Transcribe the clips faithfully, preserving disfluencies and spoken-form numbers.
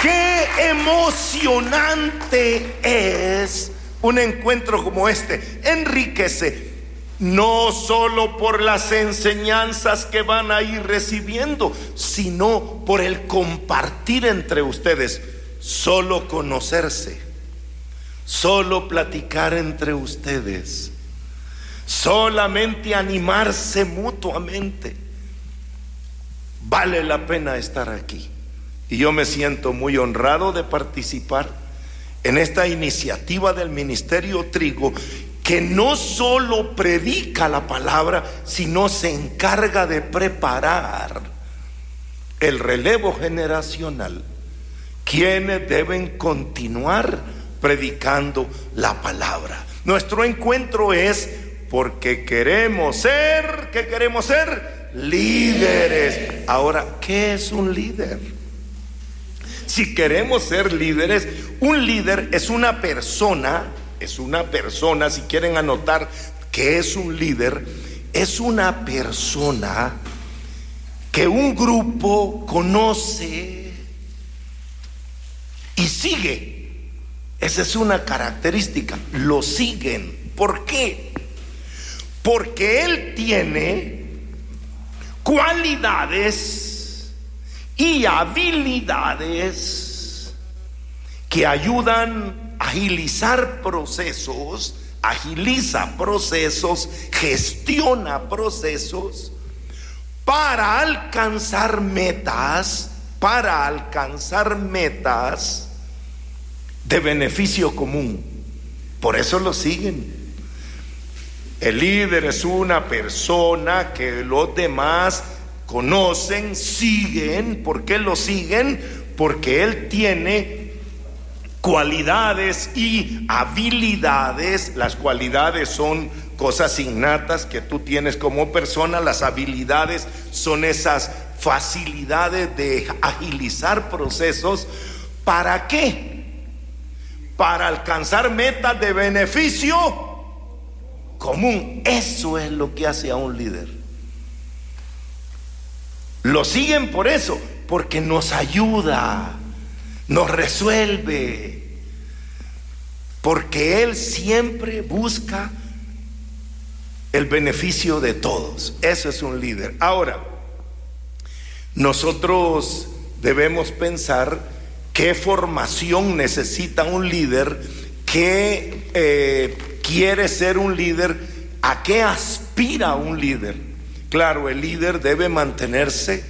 Qué emocionante es un encuentro como este. Enriquece no solo por las enseñanzas que van a ir recibiendo, sino por el compartir entre ustedes. Solo conocerse, solo platicar entre ustedes, solamente animarse mutuamente. Vale la pena estar aquí. Y yo me siento muy honrado de participar en esta iniciativa del Ministerio Trigo, que no solo predica la palabra, sino se encarga de preparar el relevo generacional, quienes deben continuar predicando la palabra. Nuestro encuentro es porque queremos ser, ¿qué queremos ser? Líderes. Ahora, ¿qué es un líder? Si queremos ser líderes, un líder es una persona, es una persona, si quieren anotar qué es un líder, es una persona que un grupo conoce y sigue. Esa es una característica, lo siguen. ¿Por qué? Porque él tiene cualidades y habilidades que ayudan a agilizar procesos, agiliza procesos, gestiona procesos para alcanzar metas, para alcanzar metas de beneficio común. Por eso lo siguen. El líder es una persona que los demás conocen, siguen. ¿Por qué lo siguen? Porque él tiene cualidades y habilidades. Las cualidades son cosas innatas que tú tienes como persona. Las habilidades son esas facilidades de agilizar procesos. ¿Para qué? Para alcanzar metas de beneficio común. Eso es lo que hace a un líder. Lo siguen por eso, porque nos ayuda, nos resuelve, porque él siempre busca el beneficio de todos. Eso es un líder. Ahora, nosotros debemos pensar qué formación necesita un líder, qué eh, quiere ser un líder, a qué aspira un líder. Claro, el líder debe mantenerse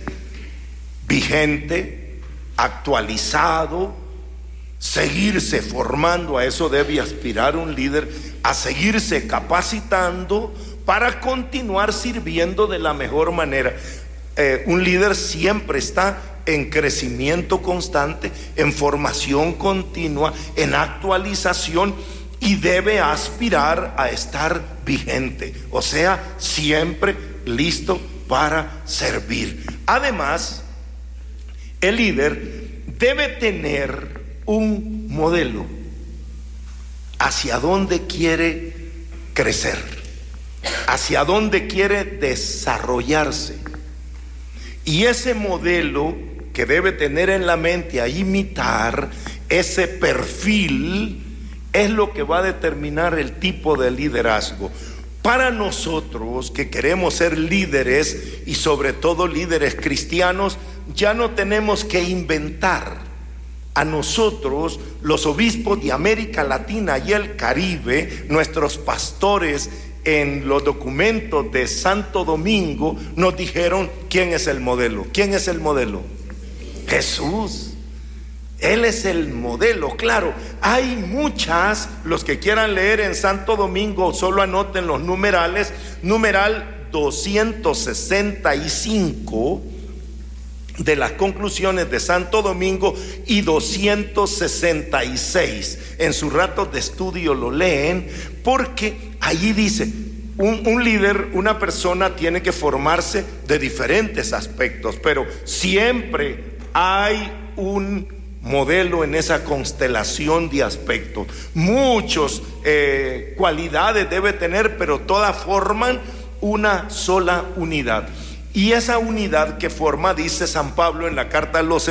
vigente, actualizado, seguirse formando. A eso debe aspirar un líder, a seguirse capacitando para continuar sirviendo de la mejor manera. Eh, un líder siempre está en crecimiento constante, en formación continua, en actualización, y debe aspirar a estar vigente, o sea, siempre listo para servir. Además, el líder debe tener un modelo hacia dónde quiere crecer, hacia dónde quiere desarrollarse, y ese modelo que debe tener en la mente a imitar, ese perfil, es lo que va a determinar el tipo de liderazgo. Para nosotros que queremos ser líderes, y sobre todo líderes cristianos, ya no tenemos que inventar. A nosotros, los obispos de América Latina y el Caribe, nuestros pastores en los documentos de Santo Domingo, nos dijeron quién es el modelo. ¿Quién es el modelo? Jesús. Él es el modelo. Claro, hay muchas, los que quieran leer en Santo Domingo, solo anoten los numerales, numeral doscientos sesenta y cinco de las conclusiones de Santo Domingo y doscientos sesenta y seis. En sus ratos de estudio lo leen, porque allí dice, un, un líder, una persona tiene que formarse de diferentes aspectos, pero siempre hay un modelo en esa constelación de aspectos. Muchos eh, cualidades debe tener, pero todas forman una sola unidad. Y esa unidad que forma, dice San Pablo en la carta a los